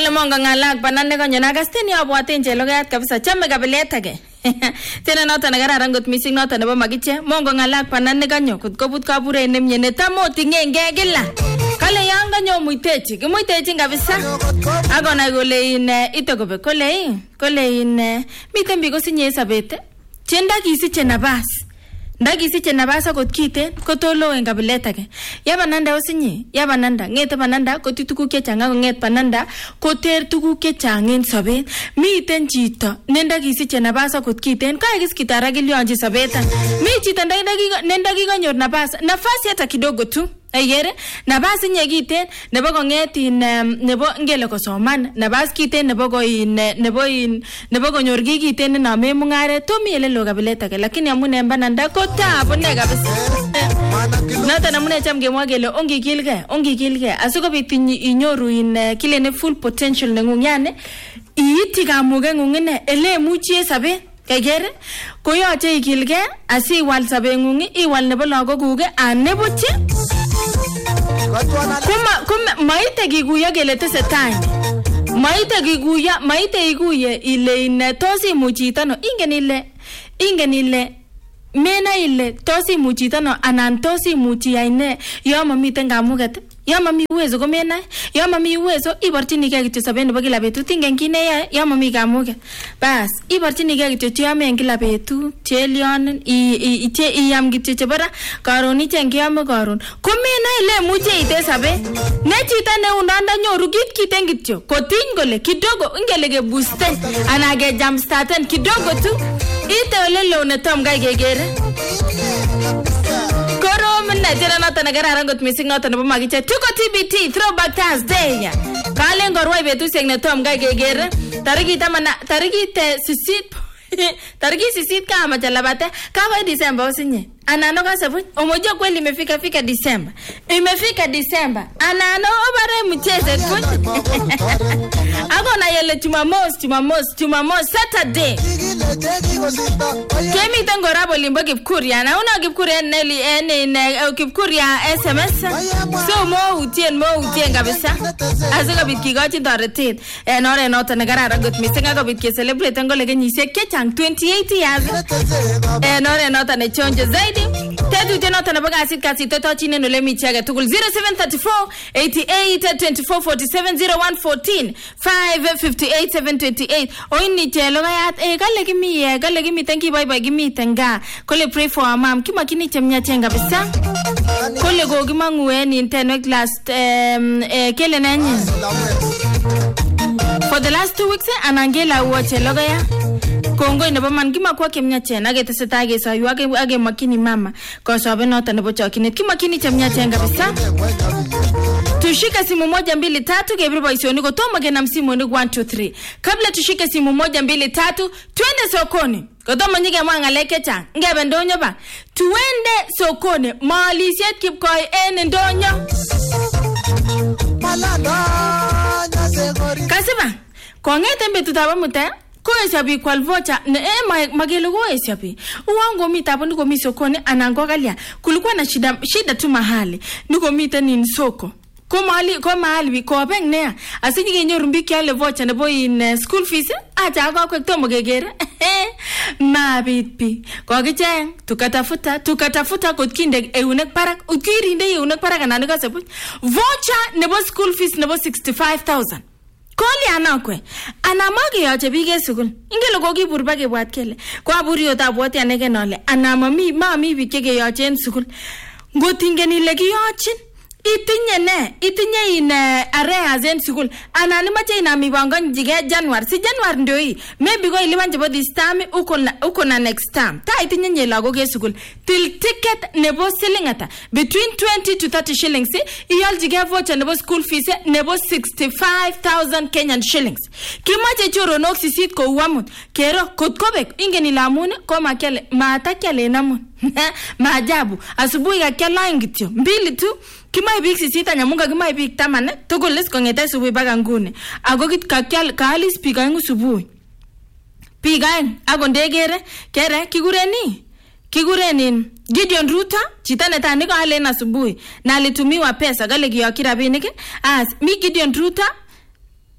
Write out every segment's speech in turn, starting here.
kale mongo ngalak banane konyo nakasteni abwaten chelogat kabisa chame kabilet age tena noto negararan got missing noto nebo magiche mongo ngalak banane konyo kobut kabure nemye netamoti ngenge gila kale yanga nyo muitechi kimuitechi kabisa agona gole in itokobe kole in miten biko sinye sabete chenda kisiche nabas ndagisiche nabasa kot kiten kotolo en kabilet age yabananda osinye yabananda ngete bananda kotituku kechanga nget bananda koter tuku kechang en sobet miten chito nendagisiche nabasa kot kiten kaigis kitara gilionji sobeta mi chito ndagi konyor nafasi hata kidogo tu ayere nabas nyegiten nebo konget in nebo ngele kosoman nabas kiten nebo konyor gigiten na memungare to mi ele lo kabilet age lakini amune bananda kotabu ne kabisa nata namune chamge mwagele ongikilge asikobit inyoru in kile ne full potential nengung yani iiti kamuge ngungine ele muchie sabe kegere koyoche ikilge asiwal sabengung iwal nebo lagokuk anebuchi kuma maite giguya gele tesetai maite iguye ile in tosi muchitano ingen ile mena ile tosi muchitano anan tosi muchi aine yo mamiten kamuget yo mami uwezo komena yo mami uwezo iborchinige kityo saben nebo kila betut ingen kine ya yo mami kamuget bas iborchinige kityo tiame en kila betut chelion iyam kityo chebara karon ichen kiame karon komena ile muche ite saben ne chita ne undanda nyoru kiten kityo kotiny gole kidogo ingele ge boosten ana ge jump starten kidogo tu ite ole lo ne tom ga gegere Mna jana nota nagararan got missing nota nebo magiche tuko TBT throwback Thursday kale ngorwai betu seng ne tom ga gegere tariki sisit kama jalabate kawa December osinye anano kasabu omoja kweli imefika December anano obare mcheze tu agona yele Jumamosi Saturday kemi tangorabo limbo kipkuria na una kipkuria neli ene kipkuria SMS so mo utien kabisa azika bitkigochi toretet en ore noto negararan got missing agobit ke celebrate ngole kenyisiek kechang 28 years en ore noto ne chonje zaidi tetu tenoto nebo kasit totochine no lemi chage tugul 0734 88 24 47 0114 558 728 oini chelo gayat kale kimi tanki bye kimi tanga kole pray for our mom kimakini chemnyachen kabisa kole gogimangu en internet last kele nanyi for the last 2 weeks anangela uoche logaya kongo nebo man kimakwa kemnyachen ageteseta gesayu age makini mama kosobe noto nebo chokinet kimakini chemnyachen kabisa tushike simu 1 2 3 gebri boisioni ko tomo gena msimu ni 1 2 3 kabla tushike simu 1 2 3 twende sokoni kotomo nyige mwangale kecha ngebe ndonyo ba tuende sokoni malisiet kipkoi en ndonyo kasiba kongete betutaba mute ko esabi kwal vocha ne magelo go esabi uwango mitapo ndiko misokoni anango galia kulikuwa na shida tu mahali ndiko mita ni soko ko mahali biko beng ne asiji genyo rumbiki ale vocha ne boy in school fees acha ko tomo gegere mabitpi ko gichen tukatafuta kotkinde eunek parak ukirinde eunek parak anani ka sebu vocha nebo school fees nebo 65000 koli anakwe anamage yoche bige sugul ingelo ko kiburba gebwat kele ko aburi otabwati anege nole anamami mami bike ge yoche en sugul ngotingeni ile kiyochin itinye in areas en sugul anani mache inami bangon jige January ndoi maybe go iliban jebo this time uko na next time ta itinye nyelago ge sugul till ticket nebo selling between 20 to 30 shillings iyal jige voucher nebo school fees nebo 65000 Kenyan shillings kimache choro nok sisit ko uamut kero kotkobek ingeni lamune ko makele matakyale namun maajabu asubuhi kakela ingityo mbili tu kimai bik sisita nyamunga kimai bik 10 togoles kongete subuhi baga ngune ago kit kakyal kaalis pika ngu subuhi pika ago ndegere kere kigureni Gideon Ruto chitane tani ko ale na subuhi na alitumiwa pesa gale giyo kirabinik mi Gideon Ruto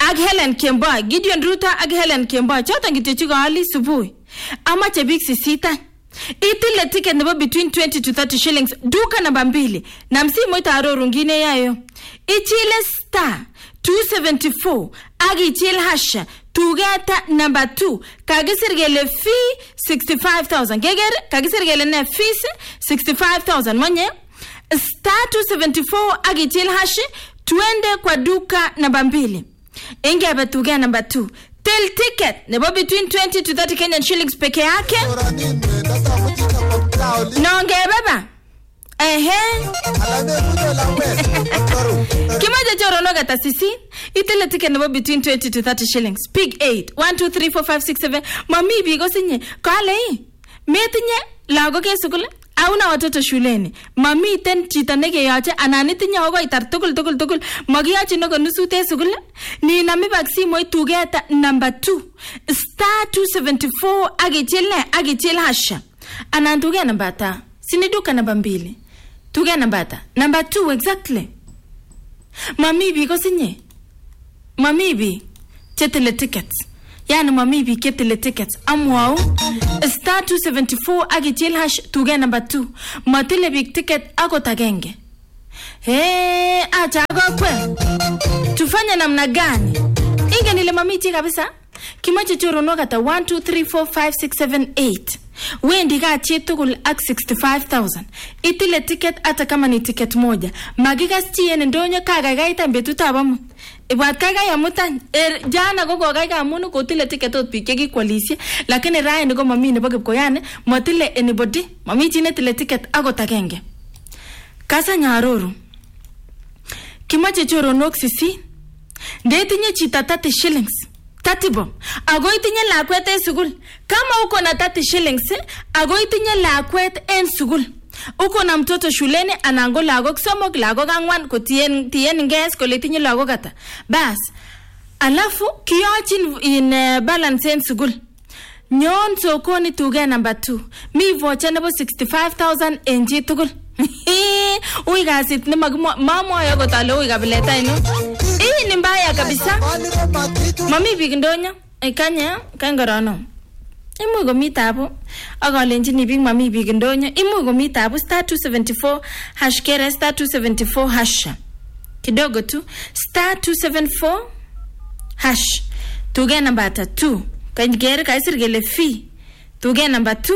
ak Helen Kemboy, Gideon Ruto ak Helen Kemboy, choton kityo chekali subui. Amache bik sisita. Itile ticket nebo between 20 to 30 shillings. Duka namba 2. Namsimu itarorun ngine yayo. Ichile star 274 ak ichil hasha. Tugeta number 2. Kagisir gele fee 65,000. Geger kagisir gele ne fees 65,000. Mwenye star 274 ak ichil hasha. Tuende kwa duka namba 2. Ingebe tuge number 2. Tel ticket nebo between 20 to 30 Kenyan shillings peke yake. Nonge baba. Kimaje choro noga tasisi. Itele ticket nebo between 20 to 30 shillings. Pick 8. 1, 2, 3, 4, 5, 6, 7. Mami bigo sinye. Kale hii. Metinye lago ke sukule. Auna watoto shuleni. Mami ten chita nege yache. Ananitinye ogo itar tukul. Magiyache nogo nusute sukule. Ni nami vaccine moi tugeta number 2. Star 274 agichile hasha. Anantuge number ta. Siniduka number 2. Tuge number ta. Number 2 exactly. Mami bi ko sinye. Mami bi chetele tickets. Yani mami bi ketele tickets. Amwao star 274 agichile hash tuge number 2. Matele big ticket ako tagenge. Acha kwe. Tufanya namna gani? Inge nile mamiti kabisa. Kimache choro nogata 1, 2, 3, 4, 5, 6, 7, 8. Wendi ka chetukul ak 65,000. Itile ticket ata kama ni ticket moja. Magigas chiye ndonyo kagagaita mbetuta abamu. Ibwat kagaya mutan. Jana gogo kagaya munu kotile ticket ot pikegi kwalisye. Lakini raya niko mami nebo kipkoyane. Matile anybody. Mami chine tile ticket ako tagenge. Kasa nyaroro. Kimache choro nok sisi. Ndetinye chita 30 shillings. 30 bob. Ago itinye lakwet en sugul. Kama uko na 30 shillings, ago itinye lakwet en sugul. Uko na mtoto shuleni anango lagok somok lagok 4 ko tien nges ko itinye lagok ata. Bas. Alafu kiyochin in balance en sugul. Nyon sokoni tuge number 2. Mi voucher nebo 65,000 en chitugul. Ui gasit ni mamo yogo talo ui gabileta ino. Hii ni mbaya kabisa. Mami big ndonyo kanya kangorono. Imu go mitabu agalenji ni big mami big ndonyo. Imu go mitabu star 274 hash kere star 274 hash. Kidogo tu star 274 hash. Tuge number 2. Kangere kaisir gele fee. Tuge number 2.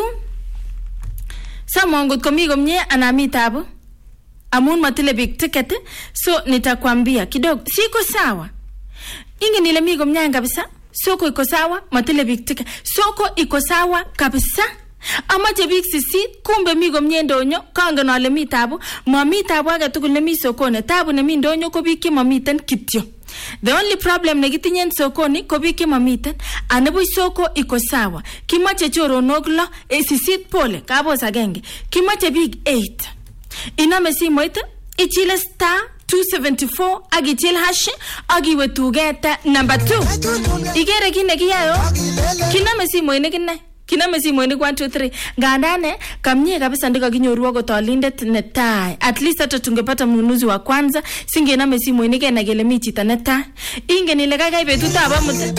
Sama ngot komi gomnye anamitabu. Amun matile big ticket. So nitakwambia kidogo siko sawa. Inge nile mi gomnya kabisa. Soko iko sawa matile big ticket. Soko iko sawa kabisa. Amache big sisi kumbe mi gomnye ndonyo kanga no ale mitabu. Mamitabu aga tukul ne mi sokone. Tabu ne mi ndonyo ko big ki mamiten kityo. The only problem negitinyen sokoni ko biki mamiten anabu soko iko sawa. Kimache choro noglo sisit pole kabos agenge. Kimache big 8. Iname simoite ichile star 274 agichil hash agiwe tugeta number 2. Igere kine kiyayo. Kiname simoine kine. Kiname simoine 1 2 3. Ngandane kamnye kabisa ndika kinyoru wako tolindet netai. At least hata tungepata mnunuzi wa kwanza. Singe name simoine kena gele michita netai. Inge nile ibe tuta abamute.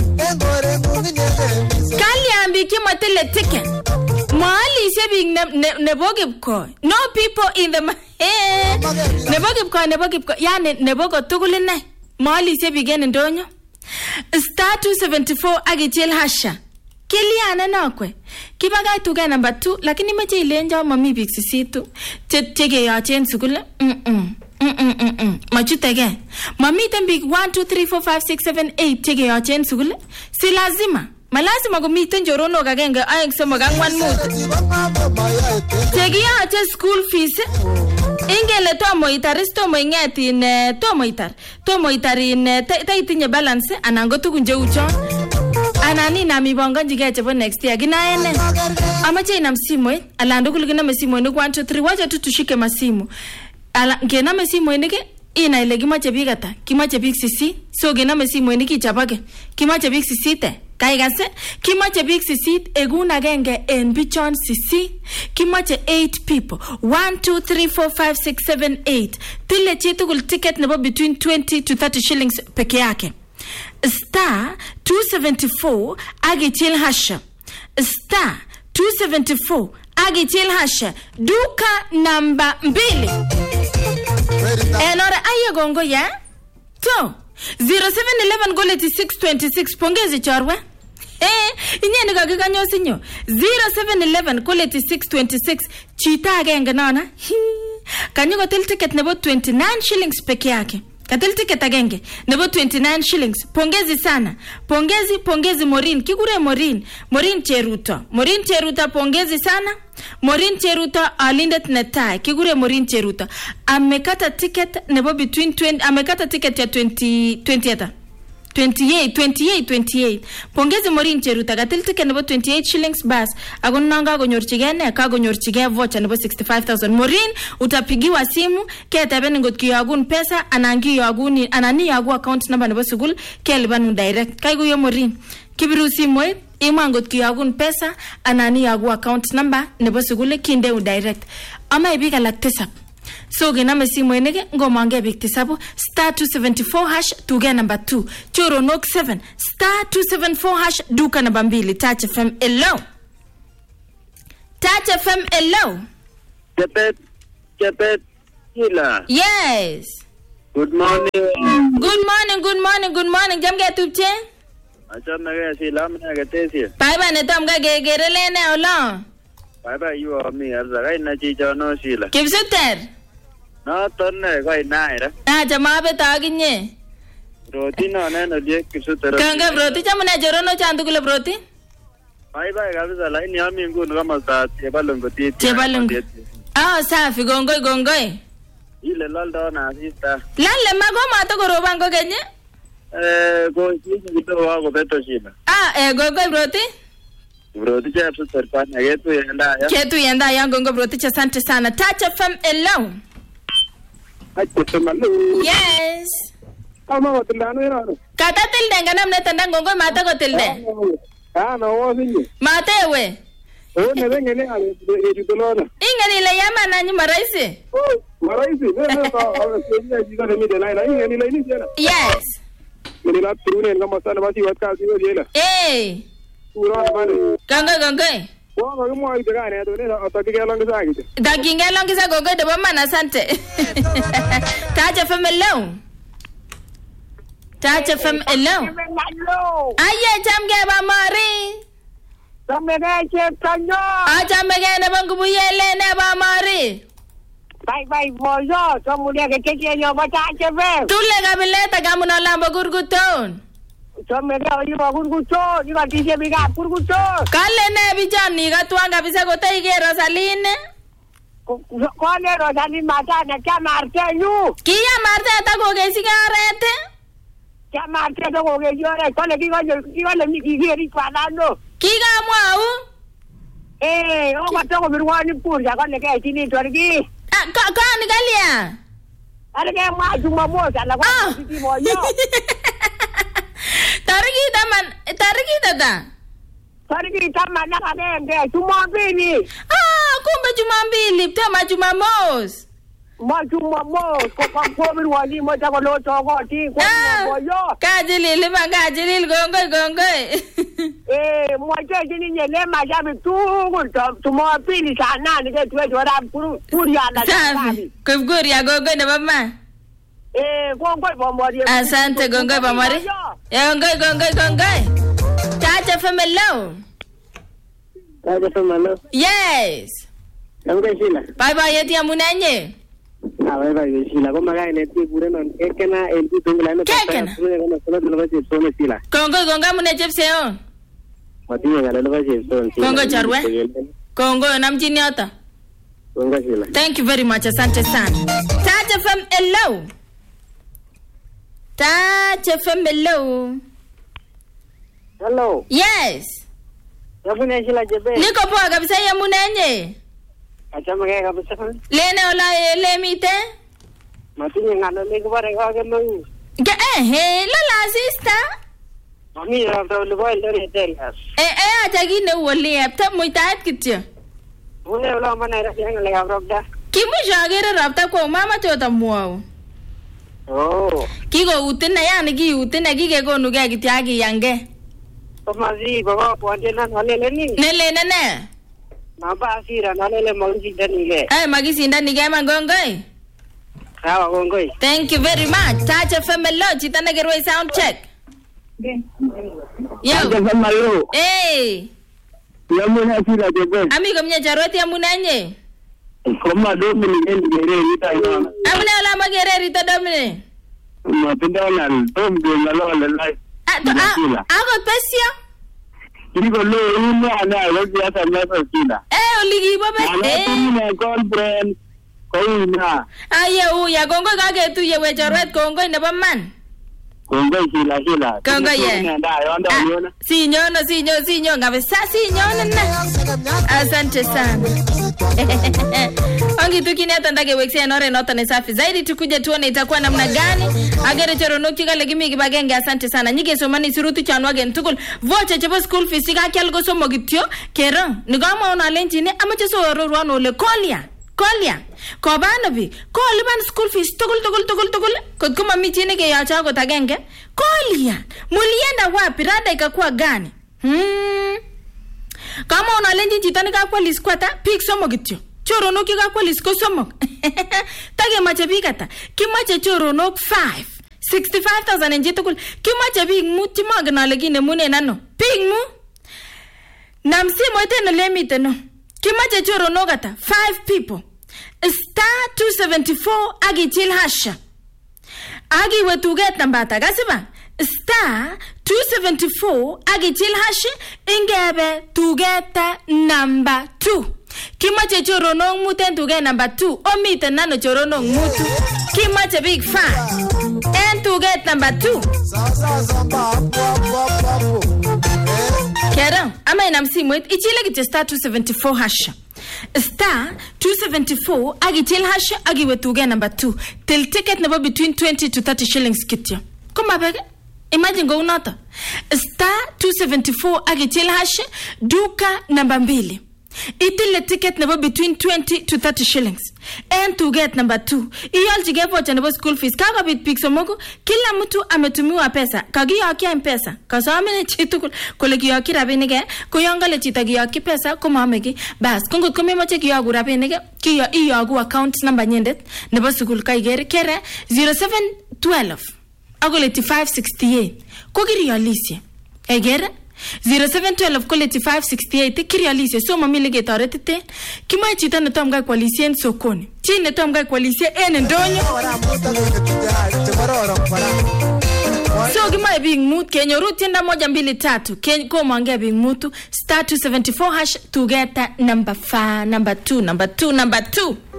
Kali ambiki matele ticket. Mahali sebing nebogibko. No people in the nebogibko. Yani nebogo tuguline. Mahali sebigene ndonyo. Star 274 agichil hasha. Kiliana nakwe. Kibagai tuge number 2 lakini meche ilenja mami big sisitu. Chege yachen sukule. Machutege. Mami ten big 1 2 3 4 5 6 7 8 chege yachen sukule. Si lazima. Malazima gumiten jorono kagenge aeng somok angwan mut. Chege yachen school fees. Ingele tomo itaris tomo ingeti ne tomo itar in taitinye balance anango tukun je uchon. Anani na mibongonji chebo next year ginaene. Amache inam simu alando kuligina mesimu ni 1 2 3 wacha tutushike masimu. Ngena mesimu nike ina ile kimache bigata kimache big sisi so gena mesimu niki chapake kimache big sisite kaigase kimache big sisit eguna genge en bichon sisi kimache 8 people 1 2 3 4 5 6 7 8 tile chitugul ticket nebo between 20 to 30 shillings peke yake. star 274 agichil hasha star 274 agichil hasha duka namba 2 enora aye gongo ya to 0711 goleti 626 pongezi chorwa inyeni kakikanyo sinyo 0711 goleti 626 chita agenge nona kanyo kotel ticket nebo 29 shillings peke yake katel ticket agenge nebo 29 shillings pongezi sana pongezi Morin kikure Morin Cheruto pongezi sana Morin Cheruto alindet netai kikure Morin Cheruto amekata ticket nebo between 20 amekata ticket ya 28 pongezi Morin Cheruto katil ticket nebo 28 shillings bas akon nanga konyorchigei ne ka konyorchigei voucher nebo 65000 Morin utapigiwa simu keteben ngot kiyagun pesa anangiyagun ananiyagu account number nebo sugul kelibanu direct kai kuyo Morin kibiru simoit imwa ngot kiyagun pesa ananiyagu account number nebo sugul kinde direct ama ibika alak tisap so gename simoinege ngomange bik tisabu star 274 hash tuge number 2 choronok 7 star 274 hash duka number 2 Touch FM hello Chepet Hila. Yes. Good morning. Jamge tupche? Achame ke Sila mna ke tesi. Bye ne tom ga gerele ne olo. Bye you are me arza kai na chi jono Sila. Kipsuter. No tonne kai naira. Jama be taginye. Broti no ne die kipsuter. Kanga broti chamune jorono chandu kule broti. Bye kabisa laini yami ngunu kama saa Chebalungu titi. Chebalungu. Ah safi gongoi. Ile laldo na sister. Lalle magoma to goroban go genye? Go sisi kitu wako beto Sila. Gongoi broti. Broti cha kipsuter kwa na yetu yenda ya gongo broti cha asante sana. Touch FM hello. Yes. Kama watindano ino. Kata tilde ngana mne tanda gongo mata ko tilde. No wasinyi. Matewe. Nebe ngene ale yitolona. Ingeni le yama nanyi maraisi. Maraisi. Ne jiga de mide laina. Ingeni le ni jana. Yes. Ngeni la trune ngama sana basi watka siwe jela. Ura bale. Gongoi. Wa ngamo ai daga ne to ne ataki long sa gite. Daginga long sa gongoi de bama asante. Touch FM hello. Aye chamge ba mari. Samega chetanyo. Chamge ne bangu yele ne ba mari. Bye boyo, somulia ke keke yo bata cheve. Tule gabileta gamuno lambo gurguton. Samega yo gurguto, yo tije biga gurguto. Kale ne bijani gatwanga bisa gotai ge Rosaline. Kone Rosaline mata ne chamarte yu. Kiya marte ta go ge sigarete. Chamarte to go ge yo re kone kiga le mi kigeri kwanano. Kiga mwau? O mato go birwani purja kone ke chini torgi. Kani galia? Are ke ma juma moja la kwa siti moyo. Tariki tata. Tariki tama na kage Jumapili. Kumbe Jumapili tama Jumamos. Ma Jumamos kwa birwani moja ko lo togo ti kwa moyo. Kajili gongoi. Moja jini nyele majabi tu Jumapili sana ni ke tuwe jora kuria na sabi. Kuria gongoi na mama. Gongoi bomori. Asante gongoi bomori. Gongoi. Touch FM hello. Yes. Ngamge Sila. Bye yeti amunanye. Bye Sila ko maga ne ti pure non ekena elku tungla no Kekena. Kongo mune chepseo. Matiye ngale lo chepseo. Kongo charwe. Kongo namjini ata. Kongo Sila. Thank you very much. Asante sana. Touch FM hello. Hello. Yes. Yamune Sila jebe. Niko poa kabisa yamunanye. Achama ke kabisa. Lene ola lemite. Matiye ngale le kubare ka lo. Lala sister. Mami rabta lo boy le retelas. Atagine wole apta muitat kityo. Mune ola mana ra ngale rabta. Kimusha agere rabta kwa mama chota muao. Oh. Kiko utine yani ki utine kike konu ke kitiaki yange. Tomazi baba kwanje na nalele ni. Nele nene. Namba asira nalele magisinda nige. Magisinda nige mangongoi. Sawa gongoi. Thank you very much. Tacha Famelo chita nagerwe sound check. Yo. Tacha Famelo. Yamuna asira jebe. Amigo mnya charoti yamuna nye. Koma Dominic ngere rita ina. Amuna ala magere rita Dominic. Mapenda na tombe na lola live. Ako pesio? Kiko lo una na loki hata mnaso kila. Oligi baba. Na girlfriend. Koina. Ya gongo kage tu ye wechorwet gongo nebo man. Gongo hila. Gongo ye. Sinyo ngabisa sinyo na. Asante sana. Ongi tukineta ndage wekse nore nota ni safi. Zaidi tukuje tuone itakuwa namna gani. Agere choronoki kale gimi kibagenge asante sana. Nyige somani sirutu chanwage ntukul. Vocha chebo school fees ka kyalgo somo gityo. Kero. Nigama ona lenjini ama cheso warorwano ole Kolia. Kobano bi. Ko liban school fees tugul. Kod kuma michini ke yacha ko tagenge. Kolia. Mulienda wapi rada ikakuwa gani? Kama unalenji jitani kwa liskwata pik somo gityo. Chorono ki kwa lisko somo. Tage mache bigata. Ki mache chorono 5. 65,000 njitukul. Ki mache big muti magna legine mune nano. Pig mu. Namsi moite no lemite no. Ki mache chorono gata 5 people. Star 274 agi chill hasha. Agi wetuget nambata gasiba. Star 274 agi chill hasha ingebe tugeta number 2. Kimache chorono muten tuge number 2. Omite nano chorono mutu. Kimache big fan. And tuget number 2. Kera, ama inamsimwet ichile kiche star 274 hasha. Star 274 agi chill hasha agi wetuge number 2. Till ticket nebo between 20 to 30 shillings kityo. Kuma bege? Imagine go unata. Star 274 agi chill hasha duka number 2. Itile ticket nebo between 20 to 30 shillings. And to get number 2. Iyol jigepo cha nebo school fees. Kaka bit pik somogo. Kila mtu ametumiwa pesa. Kagiyokia mpesa. Kasamene chitu kule giyoki rabinige. Kuyongale chita giyoki pesa. Kumamegi. Bas. Kungut kumimache giyogu rabinige. Kiyo iyogu account number nyendet. Nebo school kaigere. Kere 0712. Agole 568. Kugiri yolisi. Egere. 0712 quality 568 kirialise so mamile getaretete kima chita netomga kwalisien sokoni chi netomga kwalisie en ndonyo so kima big mood kenyoru tienda 1 2 3 ko mange big mood star 274 hash to get number 2